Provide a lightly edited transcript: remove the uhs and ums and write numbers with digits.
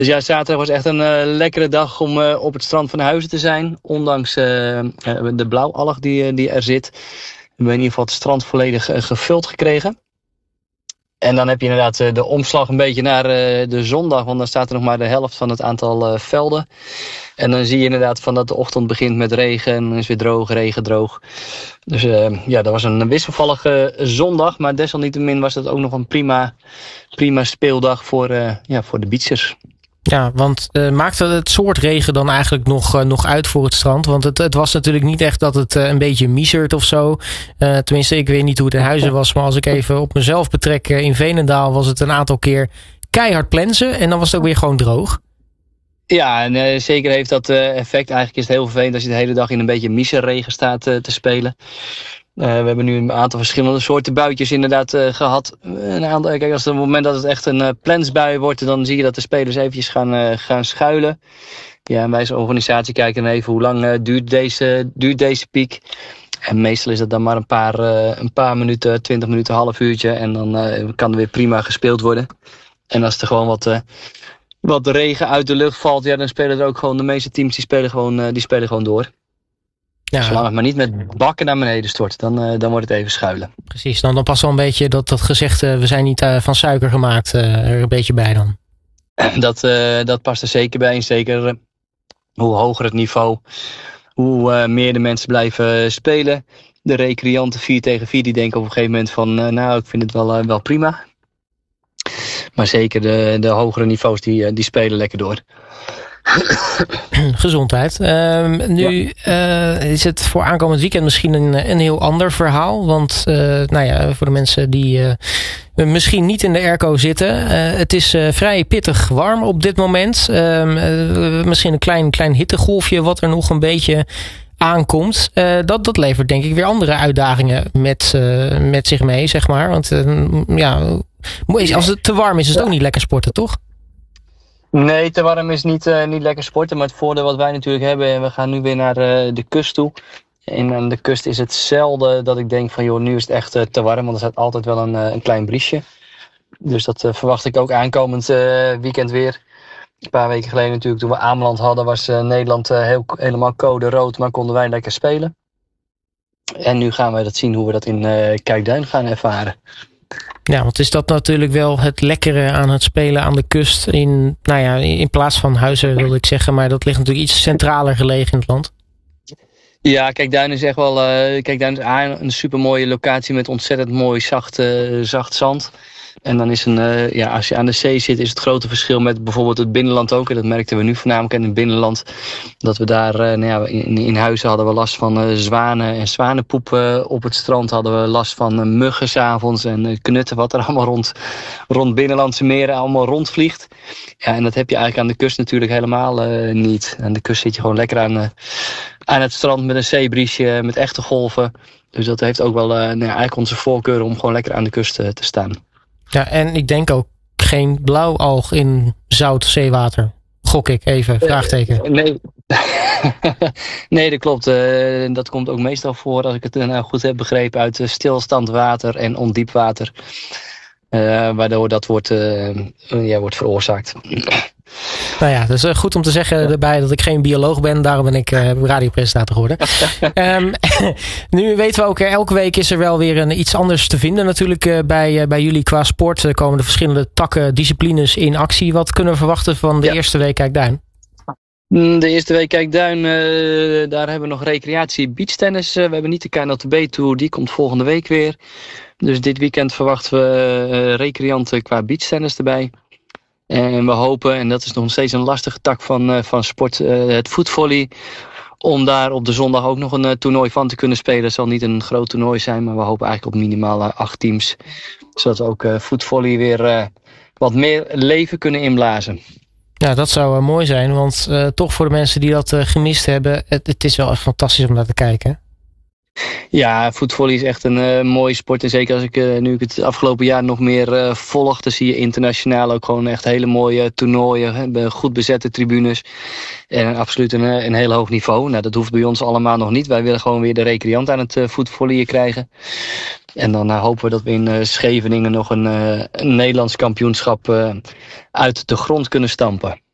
Dus ja, zaterdag was echt een lekkere dag om op het strand van Huizen te zijn. Ondanks de blauwalg die er zit. We hebben in ieder geval het strand volledig gevuld gekregen. En dan heb je inderdaad de omslag een beetje naar de zondag. Want dan staat er nog maar de helft van het aantal velden. En dan zie je inderdaad van dat de ochtend begint met regen. En dan is weer droog, regen, droog. Dus dat was een wisselvallige zondag. Maar desalniettemin was dat ook nog een prima speeldag voor de beachers. Ja, want maakte het soort regen dan eigenlijk nog uit voor het strand? Want het was natuurlijk niet echt dat het een beetje miezert of zo. Tenminste, ik weet niet hoe het in Huizen was. Maar als ik even op mezelf betrek, in Veenendaal was het een aantal keer keihard plensen. En dan was het ook weer gewoon droog. Ja, en zeker heeft dat effect. Eigenlijk is het heel vervelend als je de hele dag in een beetje miserregen staat te spelen. We hebben nu een aantal verschillende soorten buitjes inderdaad gehad. Kijk, als het moment dat het echt een plensbui wordt, dan zie je dat de spelers eventjes gaan schuilen. Ja, en wij als organisatie kijken dan even hoe lang duurt deze piek. En meestal is dat dan maar een paar minuten, 20 minuten, half uurtje. En dan kan er weer prima gespeeld worden. En als er gewoon wat regen uit de lucht valt, ja, dan spelen er ook gewoon de meeste teams die spelen gewoon door. Ja. Zolang het maar niet met bakken naar beneden stort, dan wordt het even schuilen. Precies, dan past wel een beetje dat gezegde, we zijn niet van suiker gemaakt, er een beetje bij dan. Dat past er zeker bij. En zeker hoe hoger het niveau, hoe meer de mensen blijven spelen. De recreanten 4 tegen 4, die denken op een gegeven moment van, ik vind het wel prima. Maar zeker de hogere niveaus, die spelen lekker door. Gezondheid. Nu is het voor aankomend weekend misschien een heel ander verhaal. Want voor de mensen die misschien niet in de airco zitten. Het is vrij pittig warm op dit moment. Misschien een klein hittegolfje wat er nog een beetje aankomt. Dat levert denk ik weer andere uitdagingen met zich mee, zeg maar. Want als het te warm is het ook niet lekker sporten, toch? Nee, te warm is niet lekker sporten. Maar het voordeel wat wij natuurlijk hebben, en we gaan nu weer naar de kust toe. En aan de kust is het zelden dat ik denk van, joh, nu is het echt te warm. Want er staat altijd wel een klein briesje. Dus dat verwacht ik ook aankomend weekend weer. Een paar weken geleden natuurlijk, toen we Ameland hadden, was Nederland helemaal code rood. Maar konden wij lekker spelen. En nu gaan we dat zien hoe we dat in Kijkduin gaan ervaren. Ja, want is dat natuurlijk wel het lekkere aan het spelen aan de kust. In plaats van Huizen wilde ik zeggen. Maar dat ligt natuurlijk iets centraler gelegen in het land. Ja, Kijkduin is echt wel Kijkduin is een supermooie locatie met ontzettend mooi zacht zand. En dan is als je aan de zee zit, is het grote verschil met bijvoorbeeld het binnenland ook. En dat merkten we nu voornamelijk in het binnenland. Dat we daar in Huizen hadden we last van zwanen en zwanenpoep op het strand. Hadden we last van muggen 's avonds en knutten wat er allemaal rond binnenlandse meren allemaal rondvliegt. Ja, en dat heb je eigenlijk aan de kust natuurlijk helemaal niet. Aan de kust zit je gewoon lekker aan het strand met een zeebriesje, met echte golven. Dus dat heeft ook wel eigenlijk onze voorkeur om gewoon lekker aan de kust te staan. Ja, en ik denk ook geen blauwalg in zout zeewater. Gok ik even, vraagteken. Nee. Nee, dat klopt. Dat komt ook meestal voor, als ik het nou goed heb begrepen, uit stilstand water en ondiep water. Waardoor dat wordt veroorzaakt. Nou ja, dus goed om te zeggen erbij dat ik geen bioloog ben. Daarom ben ik radiopresentator geworden. Nu weten we ook, elke week is er wel weer iets anders te vinden natuurlijk bij jullie qua sport. Er komen de verschillende takken, disciplines in actie. Wat kunnen we verwachten van de eerste week Kijkduin? De eerste week Kijkduin, daar hebben we nog recreatie beachtennis. We hebben niet de KNLTB Tour, die komt volgende week weer. Dus dit weekend verwachten we recreanten qua beachtennis erbij. En we hopen, en dat is nog steeds een lastige tak van sport, het voetvolley. Om daar op de zondag ook nog een toernooi van te kunnen spelen. Het zal niet een groot toernooi zijn, maar we hopen eigenlijk op minimaal 8 teams. Zodat we ook voetvolley weer wat meer leven kunnen inblazen. Ja, dat zou mooi zijn, want toch voor de mensen die dat gemist hebben, het is wel echt fantastisch om naar te kijken. Ja, voetvolley is echt een mooie sport. En zeker als nu ik het afgelopen jaar nog meer volg, dan zie je internationaal ook gewoon echt hele mooie toernooien. Goed bezette tribunes. En absoluut een heel hoog niveau. Nou, dat hoeft bij ons allemaal nog niet. Wij willen gewoon weer de recreant aan het voetvolleyen krijgen. En dan hopen we dat we in Scheveningen nog een Nederlands kampioenschap uit de grond kunnen stampen.